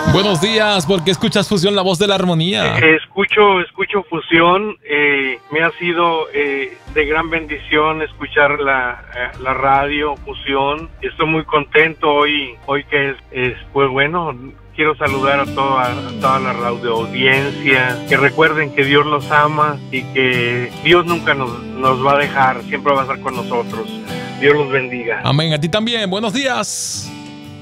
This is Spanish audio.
Buenos días, ¿por qué escuchas Fusión, la voz de la armonía? Escucho Fusión, me ha sido de gran bendición escuchar la radio Fusión. Estoy muy contento hoy que pues bueno, quiero saludar a toda la radio audiencia, que recuerden que Dios los ama y que Dios nunca nos va a dejar, siempre va a estar con nosotros. Dios los bendiga. Amén, a ti también, buenos días.